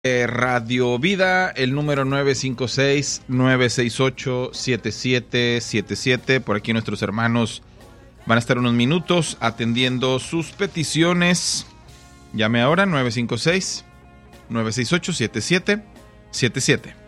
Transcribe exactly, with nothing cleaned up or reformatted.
Radio Vida, el número nueve cinco seis, nueve seis ocho, siete siete siete siete. Por aquí nuestros hermanos van a estar unos minutos atendiendo sus peticiones. Llame ahora nueve cinco seis, nueve seis ocho, siete siete siete siete.